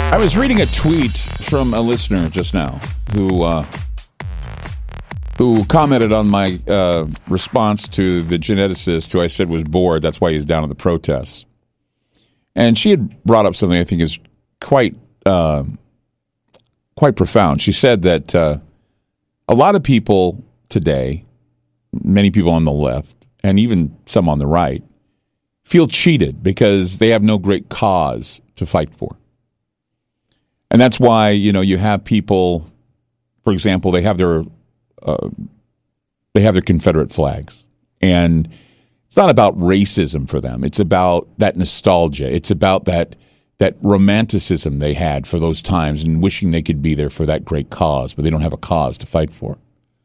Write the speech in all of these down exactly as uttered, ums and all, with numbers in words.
I was reading a tweet from a listener just now who uh, who commented on my uh, response to the geneticist who I said was bored. That's why he's down at the protests. And she had brought up something I think is quite uh, quite profound. She said that uh, a lot of people today, many people on the left, and even some on the right, feel cheated because they have no great cause to fight for. And that's why, you know, you have people, for example, they have their uh, they have their Confederate flags. And it's not about racism for them. It's about that nostalgia. It's about that that romanticism they had for those times and wishing they could be there for that great cause, but they don't have a cause to fight for.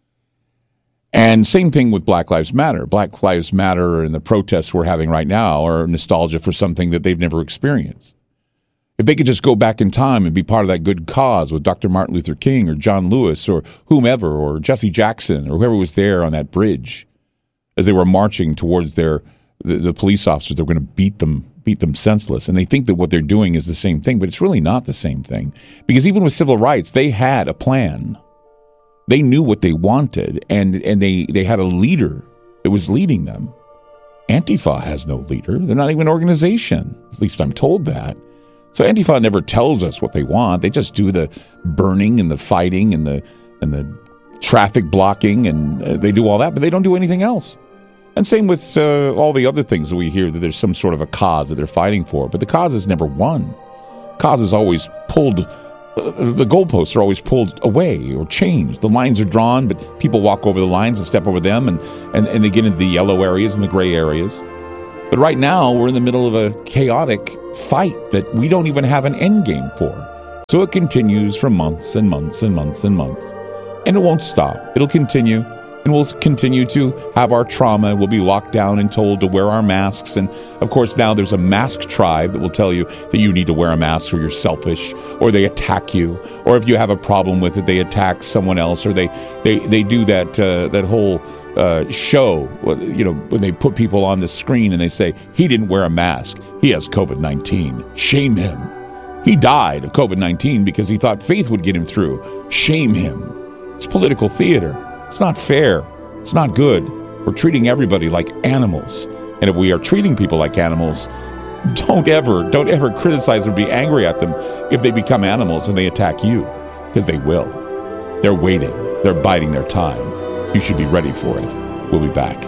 And same thing with Black Lives Matter. Black Lives Matter and the protests we're having right now are nostalgia for something that they've never experienced. If they could just go back in time and be part of that good cause with Doctor Martin Luther King or John Lewis or whomever or Jesse Jackson or whoever was there on that bridge as they were marching towards their the, the police officers that were going to beat them beat them senseless. And they think that what they're doing is the same thing, but it's really not the same thing. Because even with civil rights, they had a plan. They knew what they wanted, and, and they, they had a leader that was leading them. Antifa has no leader. They're not even an organization. At least I'm told that. So Antifa never tells us what they want. They just do the burning and the fighting and the and the traffic blocking, and uh, they do all that, but they don't do anything else. And same with uh, all the other things that we hear, that there's some sort of a cause that they're fighting for. But the cause is never won. Cause is always pulled, uh, the goalposts are always pulled away or changed. The lines are drawn, but people walk over the lines and step over them, and, and, and they get into the yellow areas and the gray areas. But right now, we're in the middle of a chaotic fight that we don't even have an end game for. So it continues for months and months and months and months. And it won't stop. It'll continue. And we'll continue to have our trauma. We'll be locked down and told to wear our masks. And, of course, now there's a mask tribe that will tell you that you need to wear a mask or you're selfish, or they attack you. Or if you have a problem with it, they attack someone else, or they, they, they do that uh, that whole... Uh, show, you know, when they put people on the screen and they say, he didn't wear a mask, he has covid nineteen. Shame him. He died of covid nineteen because he thought faith would get him through. Shame him. It's political theater. It's not fair. It's not good. We're treating everybody like animals. And if we are treating people like animals, don't ever, don't ever criticize or be angry at them if they become animals and they attack you, because they will. They're waiting. They're biding their time. You should be ready for it. We'll be back.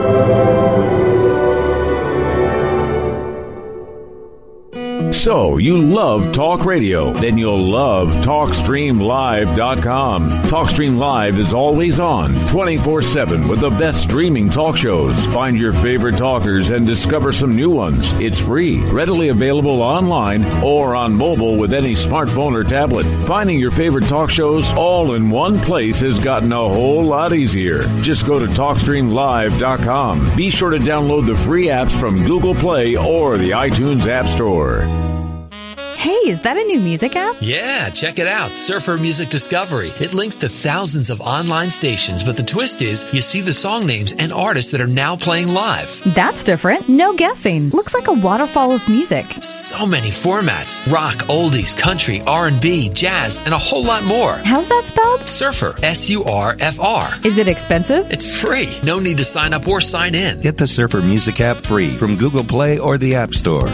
So, you love talk radio? Then you'll love talk stream live dot com. TalkStream Live is always on, twenty-four seven, with the best streaming talk shows. Find your favorite talkers and discover some new ones. It's free, readily available online or on mobile with any smartphone or tablet. Finding your favorite talk shows all in one place has gotten a whole lot easier. Just go to talk stream live dot com. Be sure to download the free apps from Google Play or the iTunes App Store. Hey, is that a new music app? Yeah, check it out. Surfer Music Discovery. It links to thousands of online stations, but the twist is you see the song names and artists that are now playing live. That's different. No guessing. Looks like a waterfall of music. So many formats. Rock, oldies, country, R and B, jazz, and a whole lot more. How's that spelled? Surfer. S U R F R. Is it expensive? It's free. No need to sign up or sign in. Get the Surfer Music app free from Google Play or the App Store.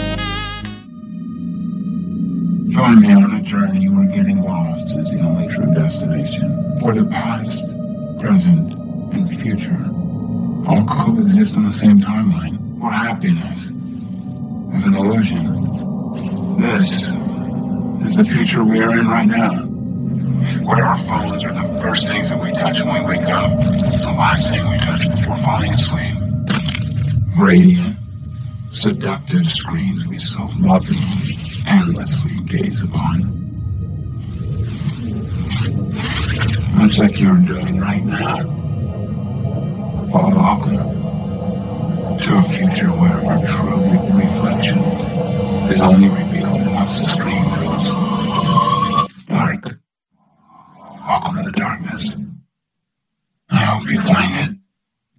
Join me on a journey where getting lost is the only true destination, where the past, present, and future all coexist on the same timeline, where happiness is an illusion. This is the future we are in right now, where our phones are the first things that we touch when we wake up, the last thing we touch before falling asleep. Radiant, seductive screens we so lovingly, endlessly gaze upon. Much like you're doing right now. Well, welcome to a future where our true reflection is only revealed once the screen goes dark. Welcome to the darkness. I hope you find